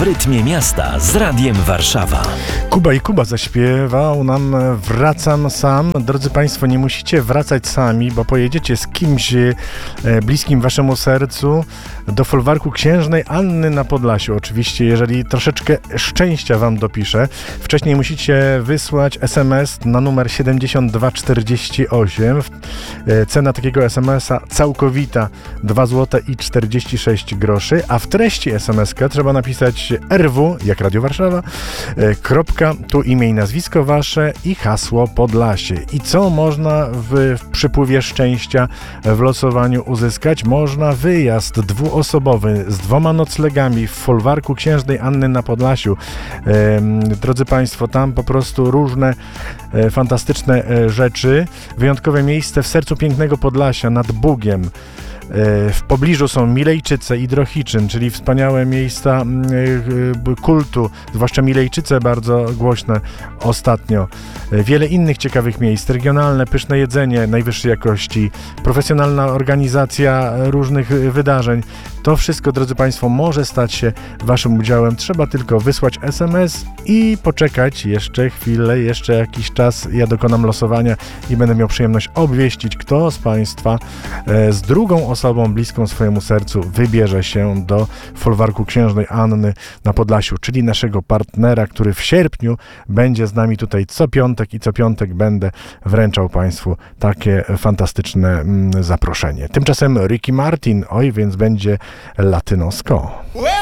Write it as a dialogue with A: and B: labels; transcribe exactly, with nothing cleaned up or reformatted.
A: rytmie miasta z Radiem Warszawa.
B: Kuba i Kuba zaśpiewał nam Wracam sam. Drodzy Państwo, nie musicie wracać sami, bo pojedziecie z kimś e, bliskim Waszemu sercu do folwarku Księżnej Anny na Podlasiu. Oczywiście, jeżeli troszeczkę szczęścia Wam dopiszę. Wcześniej musicie wysłać es em es na numer siedemdziesiąt dwa czterdzieści osiem. E, cena takiego es em es a całkowita dwa złote i czterdzieści sześć groszy, a w treści es em es ka trzeba napisać er wu, jak Radio Warszawa, e, kropka, tu imię i nazwisko Wasze i hasło Podlasie. I co można w, w przypływie szczęścia w losowaniu uzyskać? Można wyjazd dwuosobowy z dwoma noclegami w folwarku Księżnej Anny na Podlasiu. E, drodzy Państwo, tam po prostu różne e, fantastyczne e, rzeczy. Wyjątkowe miejsce w sercu pięknego Podlasia nad Bugiem. W pobliżu są Milejczyce i Drohiczyn, czyli wspaniałe miejsca kultu, zwłaszcza Milejczyce bardzo głośne ostatnio. Wiele innych ciekawych miejsc, regionalne, pyszne jedzenie najwyższej jakości, profesjonalna organizacja różnych wydarzeń. To wszystko, drodzy Państwo, może stać się Waszym udziałem. Trzeba tylko wysłać es em es i poczekać jeszcze chwilę, jeszcze jakiś czas. Ja dokonam losowania i będę miał przyjemność obwieścić, kto z Państwa z drugą osobą bliską swojemu sercu wybierze się do folwarku Księżnej Anny na Podlasiu, czyli naszego partnera, który w sierpniu będzie z nami tutaj co piątek i co piątek będę wręczał Państwu takie fantastyczne mm, zaproszenie. Tymczasem Ricky Martin, oj, więc będzie latynosko.